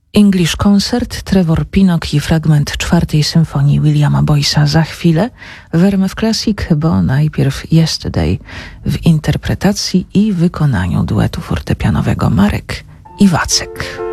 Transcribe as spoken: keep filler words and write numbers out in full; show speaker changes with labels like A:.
A: English Concert, Trevor Pinnock i fragment czwartej symfonii Williama Boyce'a za chwilę w R M F Classic, bo najpierw Yesterday w interpretacji i wykonaniu duetu fortepianowego Marek i Wacek.